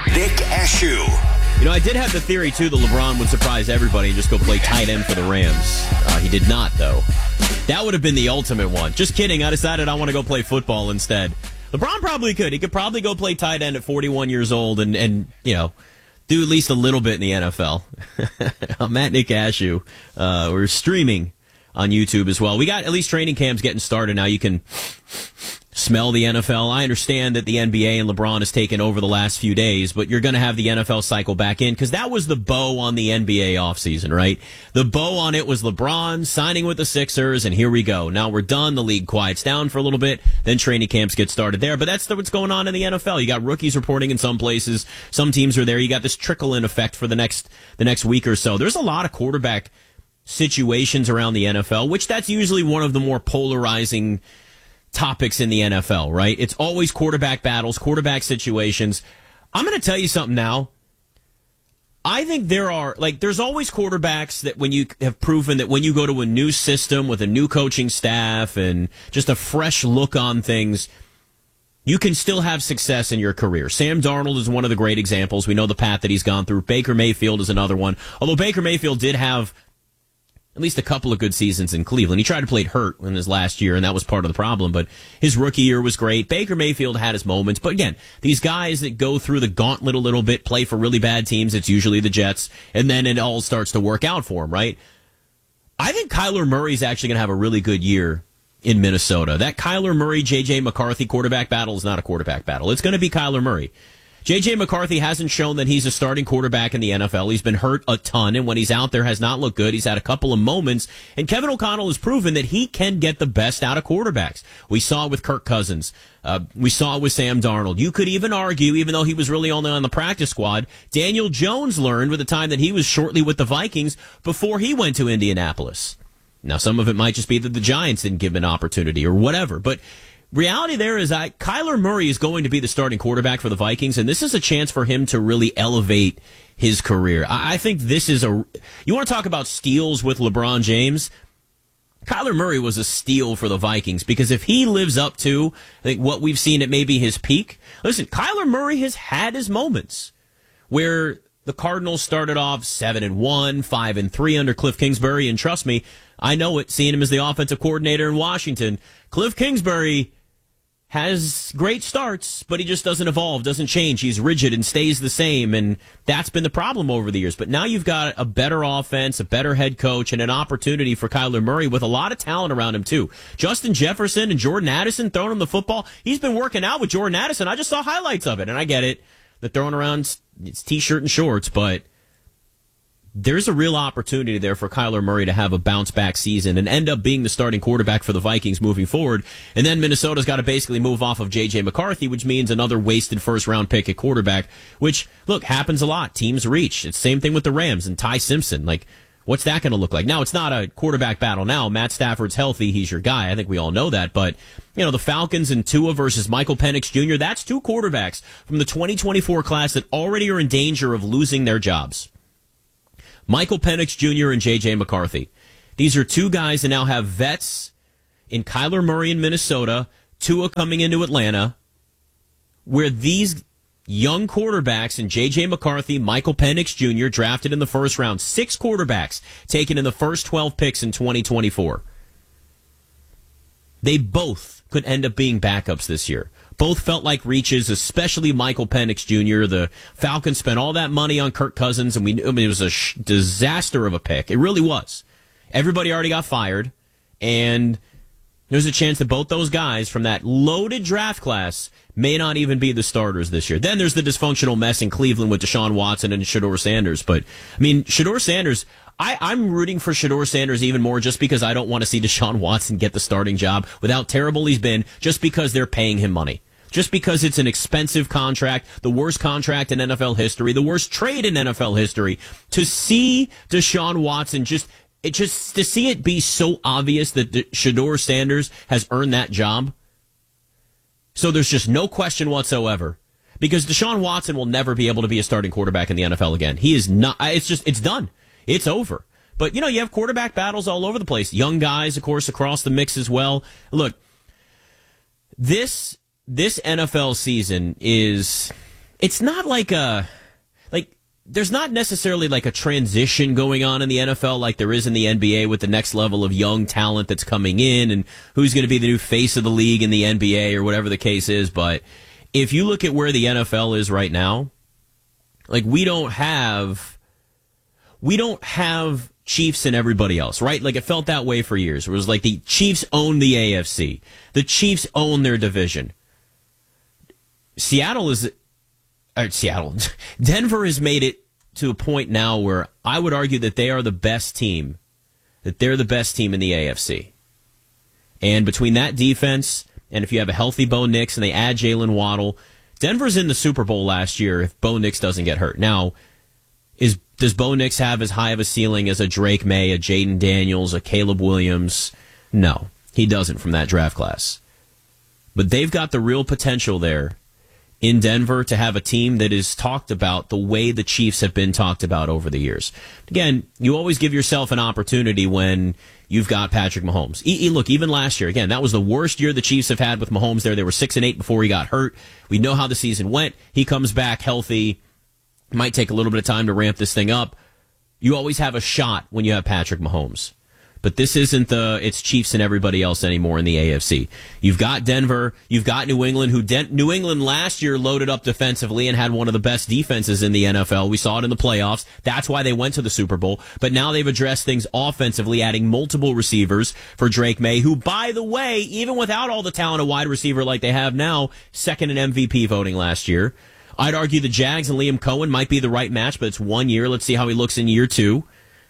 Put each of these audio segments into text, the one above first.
Nick Ashew. You know, I did have the theory, too, that LeBron would surprise everybody and just go play tight end for the Rams. He did not, though. That would have been the ultimate one. Just kidding. I decided I want to go play football instead. LeBron probably could. He could probably go play tight end at 41 years old and you know, do at least a little bit in the NFL. I'm at Nick Ashew. We're streaming on YouTube as well. We got at least training camps getting started now. You can smell the NFL. I understand that the NBA and LeBron has taken over the last few days, but you're going to have the NFL cycle back in because that was the bow on the NBA offseason, right? The bow on it was LeBron signing with the Sixers, and here we go. Now we're done. The league quiets down for a little bit. Then training camps get started there. But that's what's going on in the NFL. You got rookies reporting in some places. Some teams are there. You got this trickle-in effect for the next week or so. There's a lot of quarterback situations around the NFL, which that's usually one of the more polarizing topics in the NFL, right? It's always quarterback battles, quarterback situations. I'm going to tell you something now. I think there's always quarterbacks that when you have proven that when you go to a new system with a new coaching staff and just a fresh look on things, you can still have success in your career. Sam Darnold is one of the great examples. We know the path that he's gone through. Baker Mayfield is another one. Although Baker Mayfield did have at least a couple of good seasons in Cleveland. He tried to play hurt in his last year, and that was part of the problem. But his rookie year was great. Baker Mayfield had his moments. But again, these guys that go through the gauntlet a little bit, play for really bad teams, it's usually the Jets, and then it all starts to work out for them, right? I think Kyler Murray's actually going to have a really good year in Minnesota. That Kyler Murray-J.J. McCarthy quarterback battle is not a quarterback battle. It's going to be Kyler Murray. J.J. McCarthy hasn't shown that he's a starting quarterback in the NFL. He's been hurt a ton, and when he's out there has not looked good. He's had a couple of moments, and Kevin O'Connell has proven that he can get the best out of quarterbacks. We saw it with Kirk Cousins. We saw it with Sam Darnold. You could even argue, even though he was really only on the practice squad, Daniel Jones learned with the time that he was shortly with the Vikings before he went to Indianapolis. Now, some of it might just be that the Giants didn't give him an opportunity or whatever, but reality there is Kyler Murray is going to be the starting quarterback for the Vikings, and this is a chance for him to really elevate his career. I think this is you want to talk about steals with LeBron James? Kyler Murray was a steal for the Vikings because if he lives up to, I think, what we've seen at maybe his peak, listen, Kyler Murray has had his moments where the Cardinals started off 7-1, 5-3 under Cliff Kingsbury, and trust me, I know it, seeing him as the offensive coordinator in Washington. Cliff Kingsbury has great starts, but he just doesn't evolve, doesn't change. He's rigid and stays the same, and that's been the problem over the years. But now you've got a better offense, a better head coach, and an opportunity for Kyler Murray with a lot of talent around him, too. Justin Jefferson and Jordan Addison throwing him the football. He's been working out with Jordan Addison. I just saw highlights of it, and I get it. They're throwing around it's T-shirt and shorts, but there's a real opportunity there for Kyler Murray to have a bounce-back season and end up being the starting quarterback for the Vikings moving forward. And then Minnesota's got to basically move off of J.J. McCarthy, which means another wasted first-round pick at quarterback, which, look, happens a lot. Teams reach. It's the same thing with the Rams and Ty Simpson. Like, what's that going to look like? Now, it's not a quarterback battle now. Matt Stafford's healthy. He's your guy. I think we all know that. But, you know, the Falcons and Tua versus Michael Penix Jr., that's two quarterbacks from the 2024 class that already are in danger of losing their jobs. Michael Penix Jr. and J.J. McCarthy. These are two guys that now have vets in Kyler Murray in Minnesota, Tua coming into Atlanta, where these young quarterbacks in J.J. McCarthy, Michael Penix Jr. drafted in the first round. 6 quarterbacks taken in the first 12 picks in 2024. They both could end up being backups this year. Both felt like reaches, especially Michael Penix Jr. The Falcons spent all that money on Kirk Cousins, and it was a disaster of a pick. It really was. Everybody already got fired, and there's a chance that both those guys from that loaded draft class may not even be the starters this year. Then there's the dysfunctional mess in Cleveland with Deshaun Watson and Shedeur Sanders. But, I mean, Shedeur Sanders, I'm rooting for Shedeur Sanders even more just because I don't want to see Deshaun Watson get the starting job with how terrible he's been, just because they're paying him money. Just because it's an expensive contract, the worst contract in NFL history, the worst trade in NFL history. To see Deshaun Watson to see it be so obvious that Shedeur Sanders has earned that job. So there's just no question whatsoever. Because Deshaun Watson will never be able to be a starting quarterback in the NFL again. He is not. It's done. It's over. But, you know, you have quarterback battles all over the place. Young guys, of course, across the mix as well. Look, this NFL season it's not like there's not necessarily like a transition going on in the NFL like there is in the NBA with the next level of young talent that's coming in and who's going to be the new face of the league in the NBA or whatever the case is. But if you look at where the NFL is right now, like we don't have Chiefs and everybody else, right? Like it felt that way for years. It was like the Chiefs own the AFC. The Chiefs own their division. Denver has made it to a point now where I would argue that they are the best team, that they're the best team in the AFC. And between that defense, and if you have a healthy Bo Nix and they add Jalen Waddle, Denver's in the Super Bowl last year if Bo Nix doesn't get hurt. Now, does Bo Nix have as high of a ceiling as a Drake May, a Jaden Daniels, a Caleb Williams? No, he doesn't from that draft class. But they've got the real potential there in Denver to have a team that is talked about the way the Chiefs have been talked about over the years. Again, you always give yourself an opportunity when you've got Patrick Mahomes. Look, even last year, again, that was the worst year the Chiefs have had with Mahomes there. They were 6-8 before he got hurt. We know how the season went. He comes back healthy. Might take a little bit of time to ramp this thing up. You always have a shot when you have Patrick Mahomes. But this isn't it's Chiefs and everybody else anymore in the AFC. You've got Denver. You've got New England, New England last year loaded up defensively and had one of the best defenses in the NFL. We saw it in the playoffs. That's why they went to the Super Bowl. But now they've addressed things offensively, adding multiple receivers for Drake May, who, by the way, even without all the talent of wide receiver like they have now, second in MVP voting last year. I'd argue the Jags and Liam Cohen might be the right match, but it's 1 year. Let's see how he looks in year 2.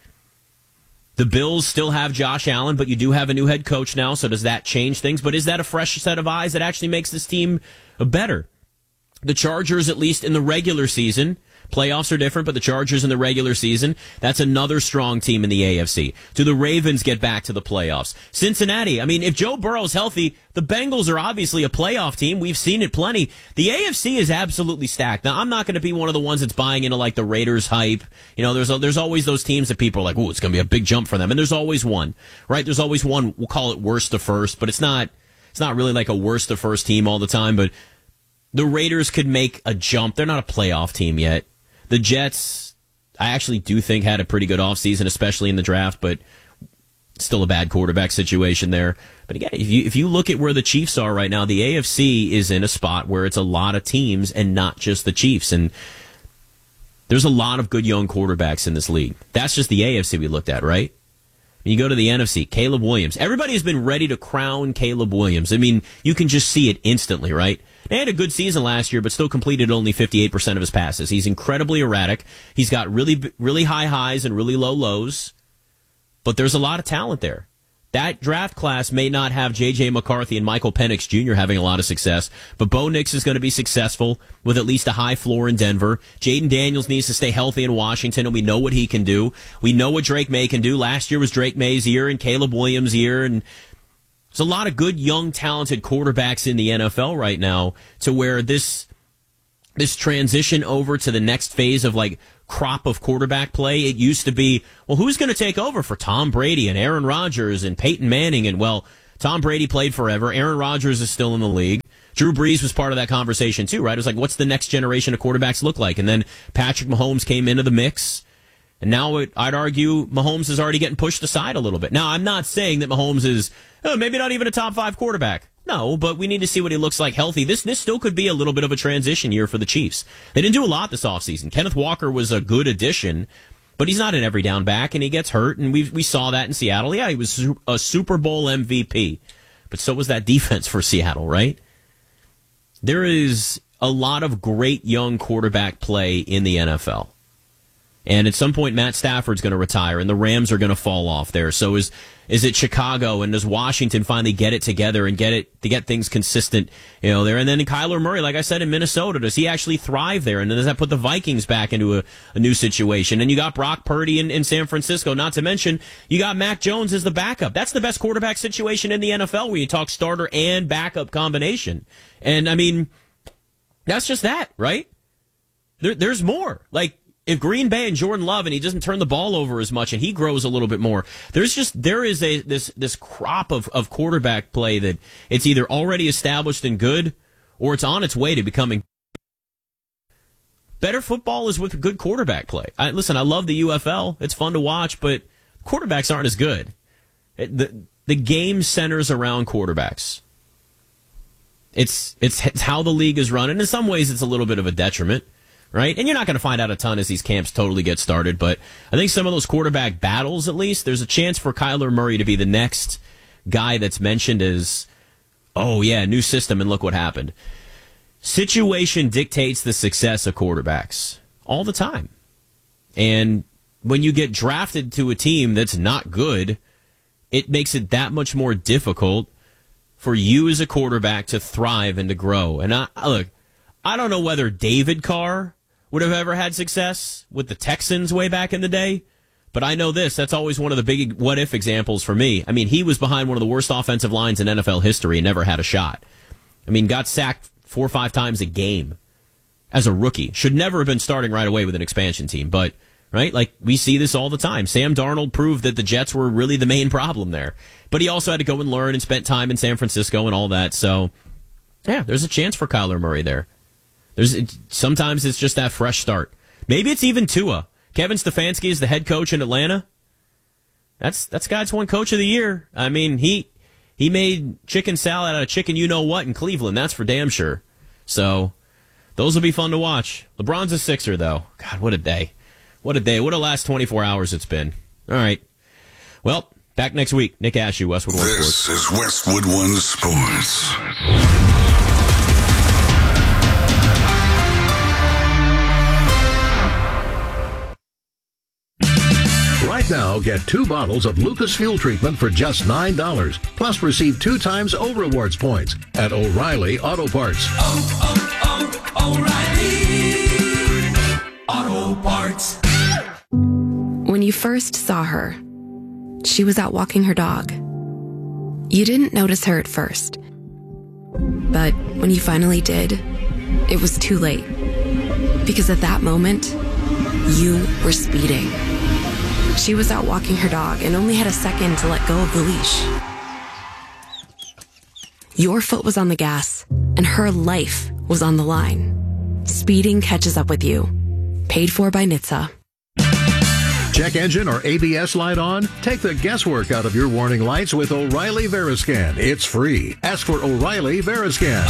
The Bills still have Josh Allen, but you do have a new head coach now, so does that change things? But is that a fresh set of eyes that actually makes this team better? The Chargers, at least in the regular season, playoffs are different, but the Chargers in the regular season, that's another strong team in the AFC. Do the Ravens get back to the playoffs? Cincinnati, I mean, if Joe Burrow's healthy, the Bengals are obviously a playoff team. We've seen it plenty. The AFC is absolutely stacked. Now, I'm not going to be one of the ones that's buying into like the Raiders hype. You know, there's always those teams that people are like, ooh, it's going to be a big jump for them. And there's always one, right? There's always one, we'll call it worst to first, but it's not really like a worst to first team all the time, but the Raiders could make a jump. They're not a playoff team yet. The Jets, I actually do think had a pretty good offseason, especially in the draft, but still a bad quarterback situation there. But again, if you look at where the Chiefs are right now, the AFC is in a spot where it's a lot of teams and not just the Chiefs. And there's a lot of good young quarterbacks in this league. That's just the AFC we looked at, right? You go to the NFC, Caleb Williams. Everybody has been ready to crown Caleb Williams. I mean, you can just see it instantly, right? He had a good season last year, but still completed only 58% of his passes. He's incredibly erratic. He's got really, really high highs and really low lows, but there's a lot of talent there. That draft class may not have J.J. McCarthy and Michael Penix Jr. having a lot of success, but Bo Nix is going to be successful with at least a high floor in Denver. Jaden Daniels needs to stay healthy in Washington, and we know what he can do. We know what Drake May can do. Last year was Drake May's year and Caleb Williams' year, and there's a lot of good, young, talented quarterbacks in the NFL right now to where this transition over to the next phase of like crop of quarterback play, it used to be, well, who's going to take over for Tom Brady and Aaron Rodgers and Peyton Manning? And, well, Tom Brady played forever. Aaron Rodgers is still in the league. Drew Brees was part of that conversation too, right? It was like, what's the next generation of quarterbacks look like? And then Patrick Mahomes came into the mix. And now I'd argue Mahomes is already getting pushed aside a little bit. Now, I'm not saying that Mahomes is maybe not even a top 5 quarterback. No, but we need to see what he looks like healthy. This still could be a little bit of a transition year for the Chiefs. They didn't do a lot this offseason. Kenneth Walker was a good addition, but he's not an every down back, and he gets hurt, and we saw that in Seattle. Yeah, he was a Super Bowl MVP, but so was that defense for Seattle, right? There is a lot of great young quarterback play in the NFL. And at some point, Matt Stafford's going to retire, and the Rams are going to fall off there. So is it Chicago, and does Washington finally get it together and get things consistent, there? And then Kyler Murray, like I said, in Minnesota, does he actually thrive there? And then does that put the Vikings back into a new situation? And you got Brock Purdy in San Francisco, not to mention you got Mac Jones as the backup. That's the best quarterback situation in the NFL when you talk starter and backup combination. And, I mean, that's just that, right? There's more. Like, if Green Bay and Jordan Love, and he doesn't turn the ball over as much and he grows a little bit more, there is this crop of quarterback play that it's either already established and good or it's on its way to becoming. better football is with good quarterback play. Listen, I love the UFL. It's fun to watch, but quarterbacks aren't as good. The game centers around quarterbacks. It's how the league is run, and in some ways it's a little bit of a detriment, right? And you're not going to find out a ton as these camps totally get started, but I think some of those quarterback battles, at least, there's a chance for Kyler Murray to be the next guy that's mentioned as, oh yeah, new system, and look what happened. Situation dictates the success of quarterbacks all the time. And when you get drafted to a team that's not good, it makes it that much more difficult for you as a quarterback to thrive and to grow. And look, I don't know whether David Carr would have ever had success with the Texans way back in the day, but I know this. That's always one of the big what-if examples for me. I mean, he was behind one of the worst offensive lines in NFL history and never had a shot. I mean, got sacked 4 or 5 times a game as a rookie. Should never have been starting right away with an expansion team, but, right, like, we see this all the time. Sam Darnold proved that the Jets were really the main problem there. But he also had to go and learn and spent time in San Francisco and all that. So, yeah, there's a chance for Kyler Murray there. Sometimes it's just that fresh start. Maybe it's even Tua. Kevin Stefanski is the head coach in Atlanta. That's God's one coach of the year. I mean, he made chicken salad out of chicken you-know-what in Cleveland. That's for damn sure. So, those will be fun to watch. LeBron's a Sixer, though. God, what a day. What a day. What a last 24 hours it's been. All right. Well, back next week. Nick Ashew, Westwood One Sports. This is Westwood One Sports. Right now, get 2 bottles of Lucas Fuel Treatment for just $9. Plus, receive 2 times O-Rewards points at O'Reilly Auto Parts. O'Reilly Auto Parts. When you first saw her, she was out walking her dog. You didn't notice her at first. But when you finally did, it was too late. Because at that moment, you were speeding. She was out walking her dog and only had a second to let go of the leash. Your foot was on the gas, and her life was on the line. Speeding catches up with you. Paid for by NHTSA. Check engine or ABS light on? Take the guesswork out of your warning lights with O'Reilly Veriscan. It's free. Ask for O'Reilly Veriscan.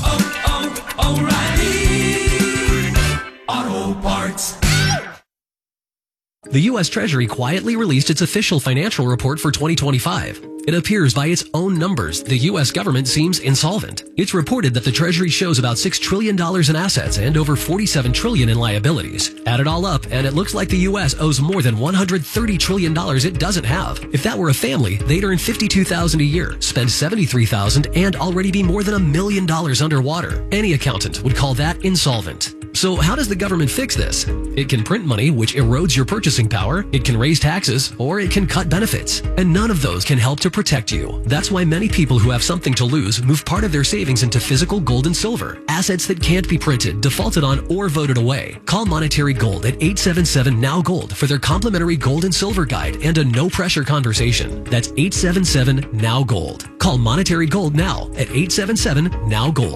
O'Reilly Auto Parts. The U.S. Treasury quietly released its official financial report for 2025. It appears by its own numbers, the U.S. government seems insolvent. It's reported that the Treasury shows about $6 trillion in assets and over $47 trillion in liabilities. Add it all up, and it looks like the U.S. owes more than $130 trillion it doesn't have. If that were a family, they'd earn $52,000 a year, spend $73,000, and already be more than $1 million underwater. Any accountant would call that insolvent. So how does the government fix this? It can print money, which erodes your purchasing power, it can raise taxes, or it can cut benefits. And none of those can help to protect you. That's why many people who have something to lose move part of their savings into physical gold and silver, assets that can't be printed, defaulted on, or voted away. Call Monetary Gold at 877-NOW-GOLD for their complimentary gold and silver guide and a no-pressure conversation. That's 877-NOW-GOLD. Call Monetary Gold now at 877-NOW-GOLD.